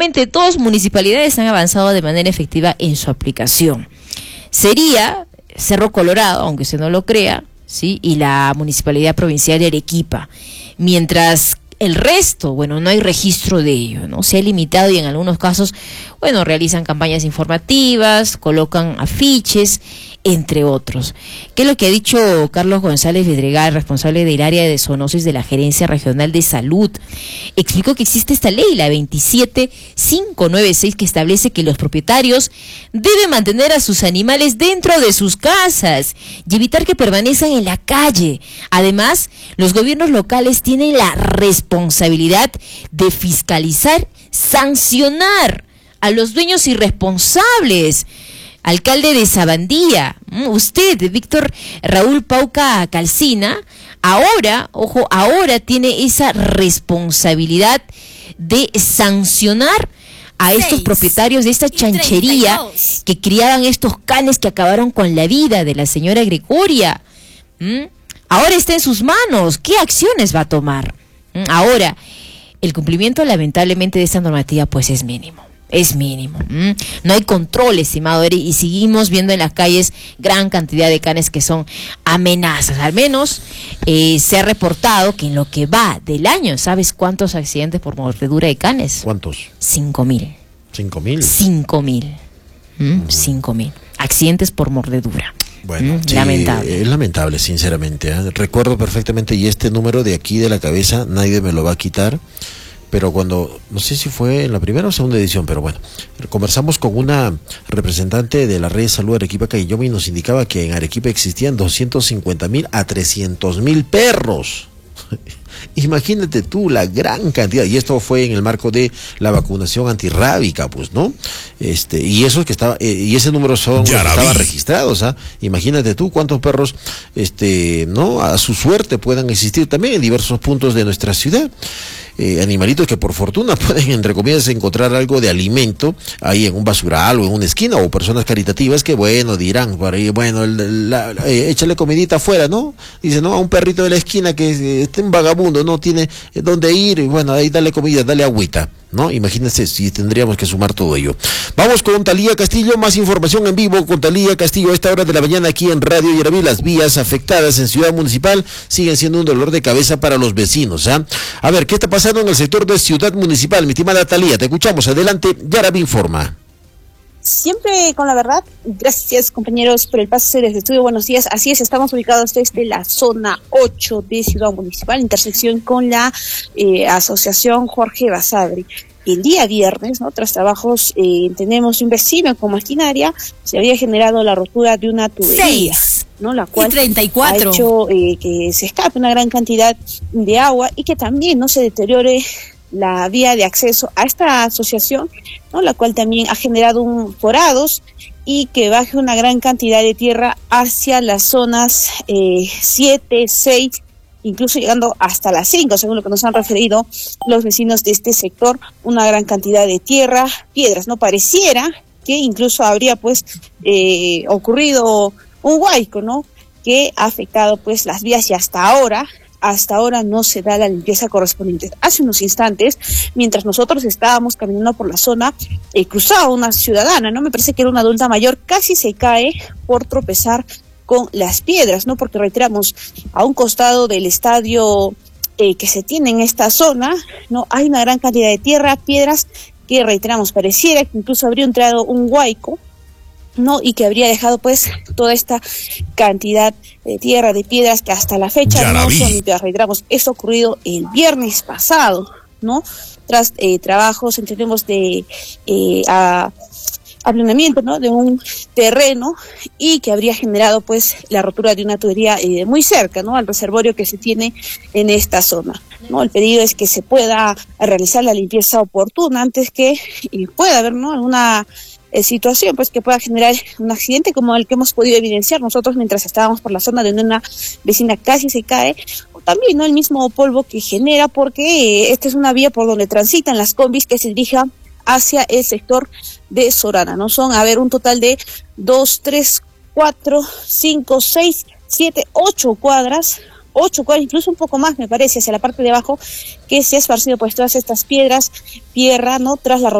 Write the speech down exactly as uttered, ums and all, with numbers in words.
solamente dos municipalidades han avanzado de manera efectiva en su aplicación. Sería Cerro Colorado, aunque usted no lo crea, ¿sí? Y la Municipalidad Provincial de Arequipa. Mientras el resto, bueno, no hay registro de ello, ¿no? Se ha limitado y en algunos casos, bueno, realizan campañas informativas, colocan afiches, entre otros. ¿Qué es lo que ha dicho Carlos González Vidregal, responsable del área de zoonosis de la Gerencia Regional de Salud? Explicó que existe esta ley, la veintisiete mil quinientos noventa y seis, que establece que los propietarios deben mantener a sus animales dentro de sus casas y evitar que permanezcan en la calle. Además, los gobiernos locales tienen la responsabilidad de fiscalizar, sancionar a los dueños irresponsables. Alcalde de Sabandía, usted, Víctor Raúl Pauca Calcina, ahora, ojo, ahora tiene esa responsabilidad de sancionar a estos Seis, propietarios de esta chanchería que criaban estos canes que acabaron con la vida de la señora Gregoria. ¿Mm? Ahora está en sus manos. ¿Qué acciones va a tomar? ¿Mm? Ahora, el cumplimiento lamentablemente de esta normativa pues es mínimo. Es mínimo. ¿Mm? No hay control, estimado Eri, y seguimos viendo en las calles gran cantidad de canes que son amenazas. Al menos eh, se ha reportado que en lo que va del año, ¿sabes cuántos accidentes por mordedura de canes? ¿Cuántos? Cinco mil. ¿Cinco mil? Cinco mil. ¿Mm? Uh-huh. Cinco mil. Accidentes por mordedura. Bueno, ¿Mm? sí, lamentable. Es lamentable, sinceramente. ¿eh? Recuerdo perfectamente, y este número de aquí de la cabeza, nadie me lo va a quitar. Pero cuando, no sé si fue en la primera o segunda edición, pero bueno, conversamos con una representante de la red de salud de Arequipa, Caylloma, y nos indicaba que en Arequipa existían doscientos cincuenta mil a trescientos mil perros. Imagínate tú la gran cantidad, y esto fue en el marco de la vacunación antirrábica, pues, ¿no? Este, y eso que estaba, eh, y ese número son los que estaban registrados, ¿ah? Imagínate tú cuántos perros, este, ¿no? A su suerte puedan existir también en diversos puntos de nuestra ciudad. Eh, animalitos que por fortuna pueden, entre comillas, encontrar algo de alimento ahí en un basural o en una esquina, o personas caritativas que, bueno, dirán por ahí, bueno, la, la, eh, échale comidita afuera, ¿no? Dice, no, a un perrito de la esquina que eh, esté un vagabundo, no tiene eh, dónde ir, y bueno, ahí dale comida, dale agüita, ¿no? Imagínense si tendríamos que sumar todo ello. Vamos con Talía Castillo, más información en vivo con Talía Castillo a esta hora de la mañana aquí en Radio Yaraví. Las vías afectadas en Ciudad Municipal siguen siendo un dolor de cabeza para los vecinos, ¿ah? A ver, ¿qué está pasando en el sector de Ciudad Municipal? Mi estimada Talía, te escuchamos, adelante, Yaraví informa. Siempre con la verdad. Gracias, compañeros, por el pase desde estudio. Buenos días. Así es, estamos ubicados desde la zona ocho de Ciudad Municipal, intersección con la eh, Asociación Jorge Basadre. El día viernes, ¿no? Tras trabajos, eh, tenemos un vecino con maquinaria, se había generado la rotura de una tubería, Seis, ¿no? La cual treinta y cuatro ha hecho eh, que se escape una gran cantidad de agua y que también no se deteriore la vía de acceso a esta asociación, ¿no? La cual también ha generado un forados y que baje una gran cantidad de tierra hacia las zonas eh, siete, seis, incluso llegando hasta las cinco, según lo que nos han referido los vecinos de este sector, una gran cantidad de tierra, piedras, ¿no? Pareciera que incluso habría pues eh, ocurrido un huaico, ¿no? Que ha afectado pues las vías y hasta ahora Hasta ahora no se da la limpieza correspondiente. Hace unos instantes, mientras nosotros estábamos caminando por la zona, eh, cruzaba una ciudadana, ¿no? Me parece que era una adulta mayor, casi se cae por tropezar con las piedras, ¿no? Porque reiteramos, a un costado del estadio eh, que se tiene en esta zona, ¿no? Hay una gran cantidad de tierra, piedras, que reiteramos, pareciera que incluso habría entrado un huaico, ¿no? Y que habría dejado pues toda esta cantidad de tierra, de piedras que hasta la fecha ya no son limpiadas. Reiteramos, esto ha ocurrido el viernes pasado, ¿no? Tras eh, trabajos, entendemos, de eh, a, aplanamiento, ¿no? De un terreno y que habría generado pues la rotura de una tubería eh, muy cerca, ¿no? Al reservorio que se tiene en esta zona, ¿no? El pedido es que se pueda realizar la limpieza oportuna antes que eh, pueda haber, ¿no? Alguna Eh, situación pues que pueda generar un accidente como el que hemos podido evidenciar nosotros mientras estábamos por la zona donde una vecina casi se cae, o también, ¿no? El mismo polvo que genera, porque eh, esta es una vía por donde transitan las combis que se dirijan hacia el sector de Sorana, ¿no? Son, a ver, un total de dos, tres, cuatro, cinco, seis, siete, ocho cuadras, ocho cuadras, incluso un poco más me parece, hacia la parte de abajo, que se ha esparcido pues todas estas piedras, tierra, ¿no? Tras la